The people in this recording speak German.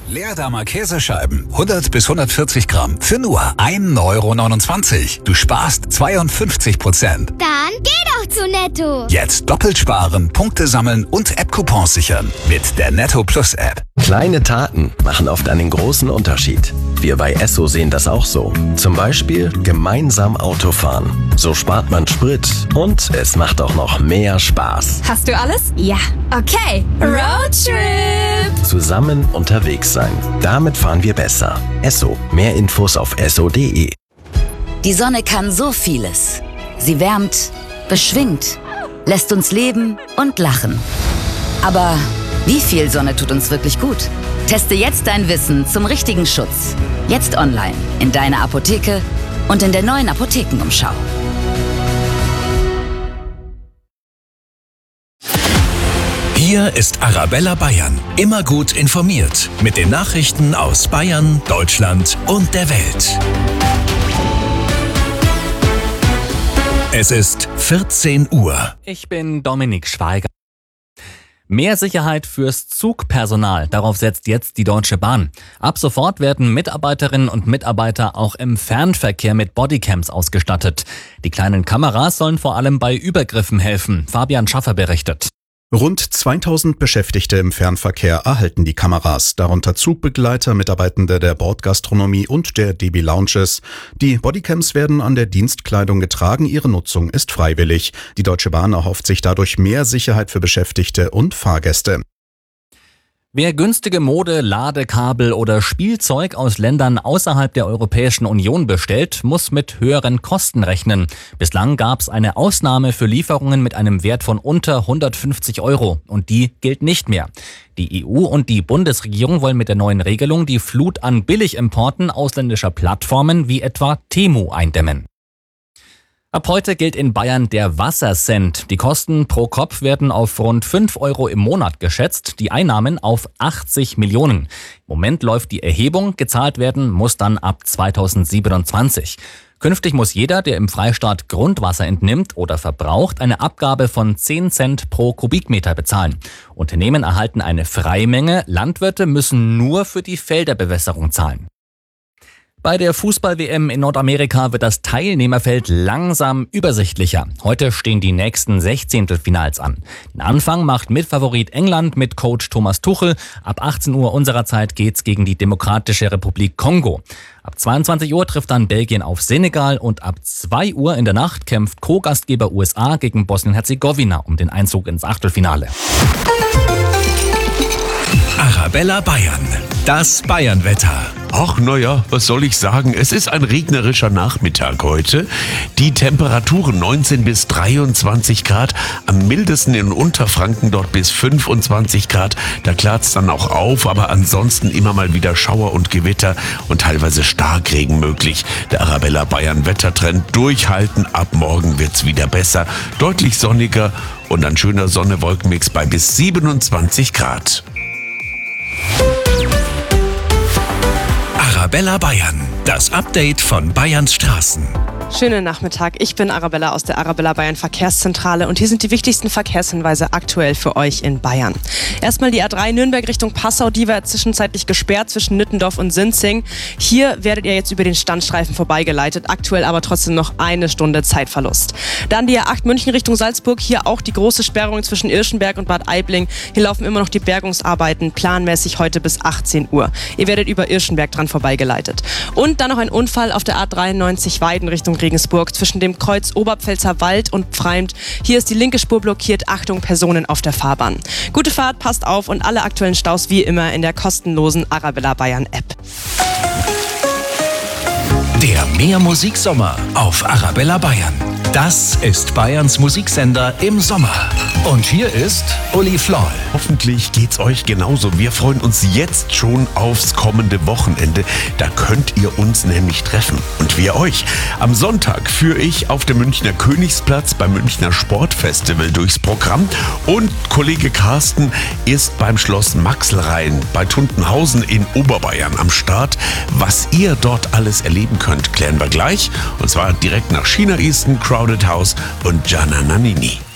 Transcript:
Leerdammer Käsescheiben, 100 bis 140 Gramm, für nur 1,29 €. Du sparst 52%. Dann geh doch zu Netto. Jetzt doppelt sparen, Punkte sammeln und App-Coupons sichern mit der Netto Plus App. Kleine Taten machen oft einen großen Unterschied. Wir bei Esso sehen das auch so. Zum Beispiel gemeinsam Auto fahren. So spart man Sprit und es macht auch noch mehr Spaß. Hast du alles? Ja. Okay, Roadtrip! Zusammen unterwegs sein. Damit fahren wir besser. Esso. Mehr Infos auf esso.de. Die Sonne kann so vieles. Sie wärmt, beschwingt, lässt uns leben und lachen. Aber wie viel Sonne tut uns wirklich gut? Teste jetzt dein Wissen zum richtigen Schutz. Jetzt online, in deiner Apotheke und in der neuen Apothekenumschau. Hier ist Arabella Bayern. Immer gut informiert. Mit den Nachrichten aus Bayern, Deutschland und der Welt. Es ist 14 Uhr. Ich bin Dominik Schweiger. Mehr Sicherheit fürs Zugpersonal, darauf setzt jetzt die Deutsche Bahn. Ab sofort werden Mitarbeiterinnen und Mitarbeiter auch im Fernverkehr mit Bodycams ausgestattet. Die kleinen Kameras sollen vor allem bei Übergriffen helfen. Fabian Schaffer berichtet. Rund 2000 Beschäftigte im Fernverkehr erhalten die Kameras, darunter Zugbegleiter, Mitarbeitende der Bordgastronomie und der DB Lounges. Die Bodycams werden an der Dienstkleidung getragen, ihre Nutzung ist freiwillig. Die Deutsche Bahn erhofft sich dadurch mehr Sicherheit für Beschäftigte und Fahrgäste. Wer günstige Mode, Ladekabel oder Spielzeug aus Ländern außerhalb der Europäischen Union bestellt, muss mit höheren Kosten rechnen. Bislang gab es eine Ausnahme für Lieferungen mit einem Wert von unter 150 € und die gilt nicht mehr. Die EU und die Bundesregierung wollen mit der neuen Regelung die Flut an Billigimporten ausländischer Plattformen wie etwa Temu eindämmen. Ab heute gilt in Bayern der Wassercent. Die Kosten pro Kopf werden auf rund 5 € im Monat geschätzt, die Einnahmen auf 80 Millionen. Im Moment läuft die Erhebung, gezahlt werden muss dann ab 2027. Künftig muss jeder, der im Freistaat Grundwasser entnimmt oder verbraucht, eine Abgabe von 10 Cent pro Kubikmeter bezahlen. Unternehmen erhalten eine Freimenge, Landwirte müssen nur für die Felderbewässerung zahlen. Bei der Fußball-WM in Nordamerika wird das Teilnehmerfeld langsam übersichtlicher. Heute stehen die nächsten 16. an. Den Anfang macht Mitfavorit England mit Coach Thomas Tuchel. Ab 18 Uhr unserer Zeit geht's gegen die Demokratische Republik Kongo. Ab 22 Uhr trifft dann Belgien auf Senegal und ab 2 Uhr in der Nacht kämpft Co-Gastgeber USA gegen Bosnien-Herzegowina um den Einzug ins Achtelfinale. Arabella Bayern. Das Bayernwetter. Ach, naja, was soll ich sagen? Es ist ein regnerischer Nachmittag heute. Die Temperaturen 19 bis 23 Grad. Am mildesten in Unterfranken dort bis 25 Grad. Da klart's dann auch auf, aber ansonsten immer mal wieder Schauer und Gewitter und teilweise Starkregen möglich. Der Arabella Bayern Wettertrend durchhalten. Ab morgen wird's wieder besser. Deutlich sonniger und ein schöner Sonne-Wolkenmix bei bis 27 Grad. Arabella Bayern. Das Update von Bayerns Straßen. Schönen Nachmittag, ich bin Arabella aus der Arabella Bayern Verkehrszentrale und hier sind die wichtigsten Verkehrshinweise aktuell für euch in Bayern. Erstmal die A3 Nürnberg Richtung Passau, die war zwischenzeitlich gesperrt zwischen Nüttendorf und Sinzing. Hier werdet ihr jetzt über den Standstreifen vorbeigeleitet, aktuell aber trotzdem noch 1 Stunde Zeitverlust. Dann die A8 München Richtung Salzburg, hier auch die große Sperrung zwischen Irschenberg und Bad Aibling. Hier laufen immer noch die Bergungsarbeiten, planmäßig heute bis 18 Uhr. Ihr werdet über Irschenberg dran vorbeigeleitet. Und dann noch ein Unfall auf der A93 Weiden Richtung Regensburg zwischen dem Kreuz Oberpfälzer Wald und Pfreimt. Hier ist die linke Spur blockiert. Achtung, Personen auf der Fahrbahn. Gute Fahrt, passt auf und alle aktuellen Staus wie immer in der kostenlosen Arabella Bayern App. Der Mehrmusiksommer auf Arabella Bayern. Das ist Bayerns Musiksender im Sommer. Und hier ist Uli Floll. Hoffentlich geht's euch genauso. Wir freuen uns jetzt schon aufs kommende Wochenende. Da könnt ihr uns nämlich treffen. Und wir euch. Am Sonntag führe ich auf dem Münchner Königsplatz beim Münchner Sportfestival durchs Programm. Und Kollege Carsten ist beim Schloss Maxlrhein bei Tuntenhausen in Oberbayern am Start. Was ihr dort alles erleben könnt, klären wir gleich. Und zwar direkt nach China Eastern, Crowded House und Gianna Nannini.